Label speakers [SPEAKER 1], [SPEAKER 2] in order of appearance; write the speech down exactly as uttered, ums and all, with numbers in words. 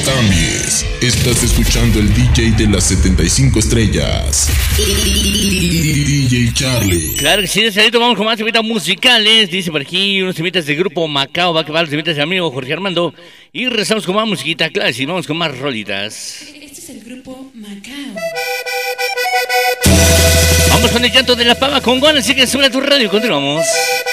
[SPEAKER 1] cambies. Estás escuchando el D J de las setenta y cinco estrellas. D J Charlie.
[SPEAKER 2] Claro que sí, salito, vamos con más temitas musicales. Dice por aquí unos temitas del grupo Macao. Va a acabar los temitas del amigo Jorge Armando. Y rezamos con más musiquita, claro, y vamos con más rolitas.
[SPEAKER 3] Este es el grupo Macao.
[SPEAKER 2] Vamos con el llanto de la pava con Juan, así que sube a tu radio, continuamos.